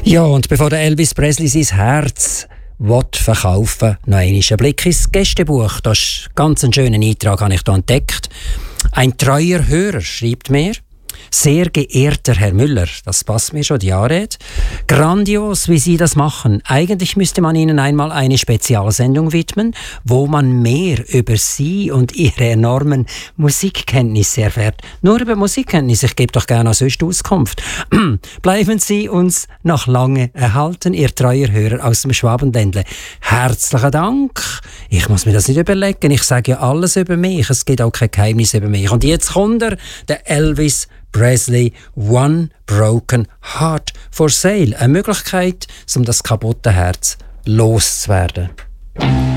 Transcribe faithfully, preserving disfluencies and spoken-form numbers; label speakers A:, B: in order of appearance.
A: Ja, und bevor der Elvis Presley sein Herz will verkaufen, noch einmal ein Blick ins Gästebuch. Das ist ganz einen schönen Eintrag, habe ich hier entdeckt. Ein treuer Hörer schreibt mir: Sehr geehrter Herr Müller, das passt mir schon, die Anrede. Grandios, wie Sie das machen. Eigentlich müsste man Ihnen einmal eine Spezialsendung widmen, wo man mehr über Sie und Ihre enormen Musikkenntnisse erfährt. Nur über Musikkenntnisse, ich gebe doch gerne auch sonst Auskunft. Bleiben Sie uns noch lange erhalten, Ihr treuer Hörer aus dem Schwabenländle. Herzlichen Dank. Ich muss mir das nicht überlegen, ich sage ja alles über mich, es gibt auch kein Geheimnis über mich. Und jetzt kommt er, der Elvis Presley, One Broken Heart for Sale. Eine Möglichkeit, um das kaputte Herz loszuwerden.